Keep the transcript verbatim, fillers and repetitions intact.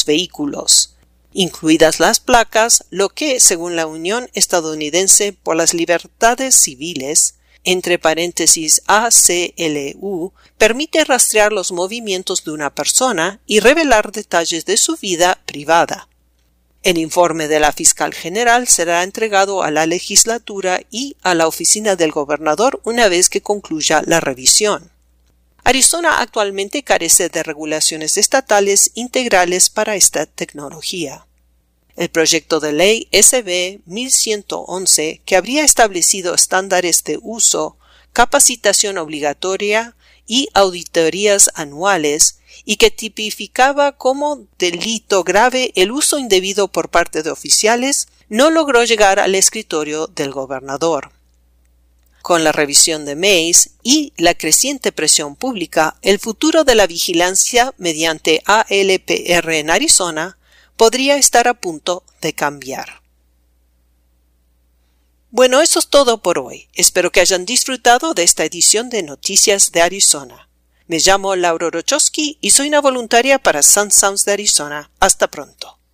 los vehículos, incluidas las placas, lo que, según la Unión Estadounidense por las Libertades Civiles, entre paréntesis A C L U, permite rastrear los movimientos de una persona y revelar detalles de su vida privada. El informe de la fiscal general será entregado a la legislatura y a la oficina del gobernador una vez que concluya la revisión. Arizona actualmente carece de regulaciones estatales integrales para esta tecnología. El proyecto de ley S B mil ciento once, que habría establecido estándares de uso, capacitación obligatoria y auditorías anuales, y que tipificaba como delito grave el uso indebido por parte de oficiales, no logró llegar al escritorio del gobernador. Con la revisión de Mays y la creciente presión pública, el futuro de la vigilancia mediante A L P R en Arizona podría estar a punto de cambiar. Bueno, eso es todo por hoy. Espero que hayan disfrutado de esta edición de Noticias de Arizona. Me llamo Laura Orochowski y soy una voluntaria para Sun Sounds de Arizona. Hasta pronto.